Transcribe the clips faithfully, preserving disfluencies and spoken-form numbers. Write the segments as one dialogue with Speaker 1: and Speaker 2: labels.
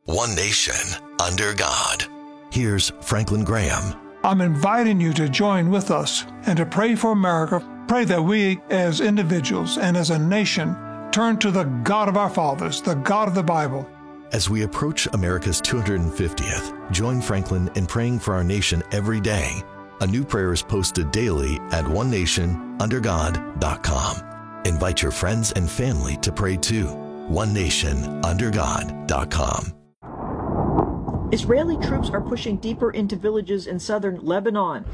Speaker 1: One nation, under God. Here's Franklin Graham.
Speaker 2: I'm inviting you to join with us and to pray for America. Pray that we as individuals and as a nation turn to the God of our fathers, the God of the Bible.
Speaker 1: As we approach America's two hundred fiftieth, join Franklin in praying for our nation every day. A new prayer is posted daily at one nation under god dot com. Invite your friends and family to pray too. one nation under god dot com.
Speaker 3: Israeli troops are pushing deeper into villages in southern Lebanon.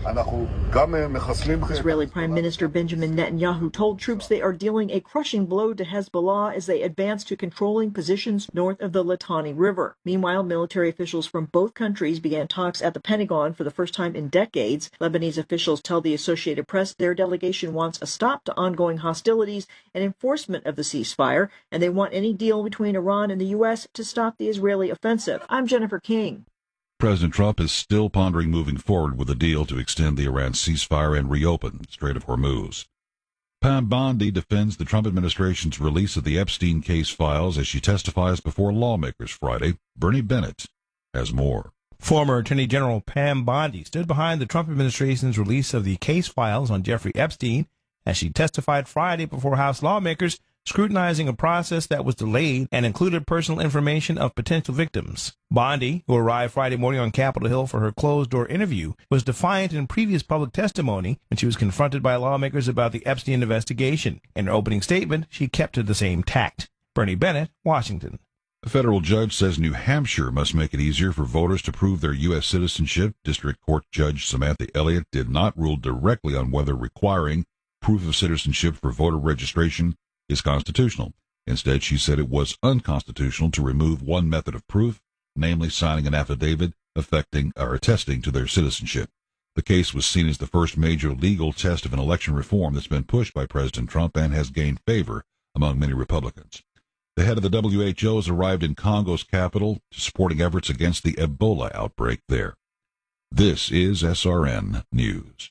Speaker 3: Israeli Prime Minister Benjamin Netanyahu told troops they are dealing a crushing blow to Hezbollah as they advance to controlling positions north of the Litani River. Meanwhile, military officials from both countries began talks at the Pentagon for the first time in decades. Lebanese officials tell the Associated Press their delegation wants a stop to ongoing hostilities and enforcement of the ceasefire, and they want any deal between Iran and the U S to stop the Israeli offensive. I'm Jennifer King.
Speaker 4: President Trump is still pondering moving forward with a deal to extend the Iran ceasefire and reopen the Strait of Hormuz. Pam Bondi defends the Trump administration's release of the Epstein case files as she testifies before lawmakers Friday. Bernie Bennett has more.
Speaker 5: Former Attorney General Pam Bondi stood behind the Trump administration's release of the case files on Jeffrey Epstein as she testified Friday before House lawmakers, scrutinizing a process that was delayed and included personal information of potential victims. Bondi, who arrived Friday morning on Capitol Hill for her closed-door interview, was defiant in previous public testimony when she was confronted by lawmakers about the Epstein investigation. In her opening statement, she kept to the same tact. Bernie Bennett, Washington.
Speaker 4: A federal judge says New Hampshire must make it easier for voters to prove their U S citizenship. District Court Judge Samantha Elliott did not rule directly on whether requiring proof of citizenship for voter registration is constitutional. Instead, she said it was unconstitutional to remove one method of proof, namely signing an affidavit affecting or attesting to their citizenship. The case was seen as the first major legal test of an election reform that's been pushed by President Trump and has gained favor among many Republicans. The head of the W H O has arrived in Congo's capital, supporting efforts against the Ebola outbreak there. This is S R N News.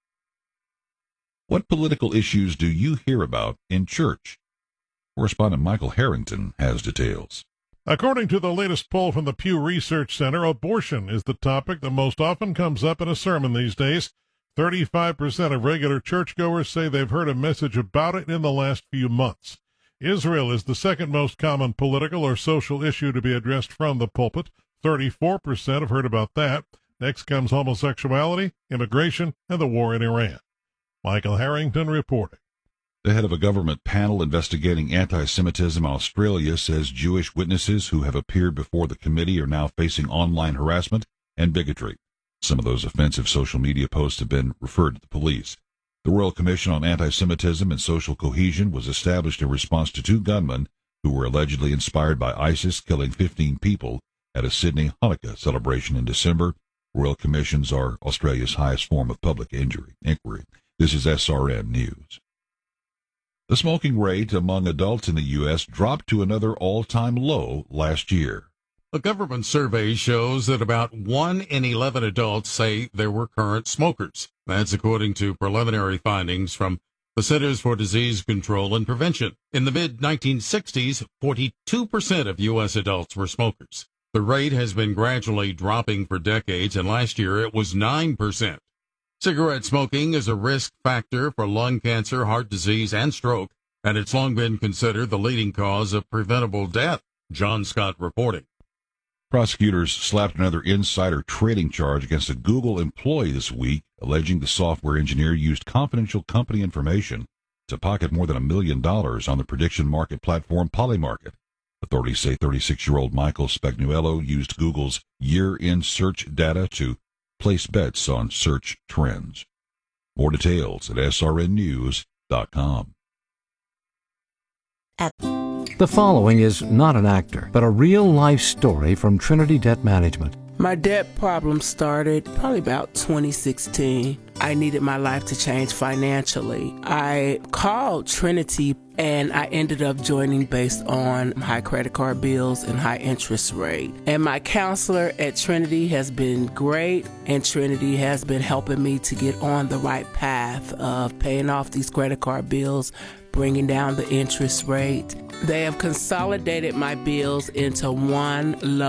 Speaker 4: What political issues do you hear about in church? Correspondent Michael Harrington has details.
Speaker 6: According to the latest poll from the Pew Research Center, abortion is the topic that most often comes up in a sermon these days. thirty-five percent of regular churchgoers say they've heard a message about it in the last few months. Israel is the second most common political or social issue to be addressed from the pulpit. thirty-four percent have heard about that. Next comes homosexuality, immigration, and the war in Iran. Michael Harrington reporting.
Speaker 4: The head of a government panel investigating anti-Semitism in Australia says Jewish witnesses who have appeared before the committee are now facing online harassment and bigotry. Some of those offensive social media posts have been referred to the police. The Royal Commission on Anti-Semitism and Social Cohesion was established in response to two gunmen who were allegedly inspired by ISIS killing fifteen people at a Sydney Hanukkah celebration in December. Royal Commissions are Australia's highest form of public injury inquiry. This is S R N News. The smoking rate among adults in the U S dropped to another all-time low last year.
Speaker 7: A government survey shows that about one in eleven adults say they were current smokers. That's according to preliminary findings from the Centers for Disease Control and Prevention. In the mid nineteen sixties, forty-two percent of U S adults were smokers. The rate has been gradually dropping for decades, and last year it was nine percent. Cigarette smoking is a risk factor for lung cancer, heart disease, and stroke, and it's long been considered the leading cause of preventable death. John Scott reporting.
Speaker 4: Prosecutors slapped another insider trading charge against a Google employee this week, alleging the software engineer used confidential company information to pocket more than a million dollars on the prediction market platform Polymarket. Authorities say thirty-six-year-old Michael Spagnuolo used Google's year-end search data to place bets on search trends. More details at S R N news dot com.
Speaker 8: The following is not an actor, but a real-life story from Trinity Debt Management.
Speaker 9: My debt problem started probably about twenty sixteen. I needed my life to change financially. I called Trinity and I ended up joining based on high credit card bills and high interest rate. And my counselor at Trinity has been great, and Trinity has been helping me to get on the right path of paying off these credit card bills, bringing down the interest rate. They have consolidated my bills into one low